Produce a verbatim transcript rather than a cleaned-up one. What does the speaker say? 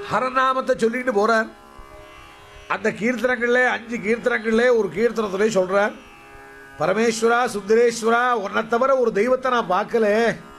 ஹரநாமத்தை சொல்லிட்டு போறார். அந்த கீர்த்தனங்கள்ல அஞ்சு கீர்த்தனங்கள்ல ஒரு கீர்த்தனத்திலே சொல்றார், பரமேஸ்வரா சுந்தரேஸ்வரா, உன்னை தவிர ஒரு தெய்வத்தை நான் பார்க்கல,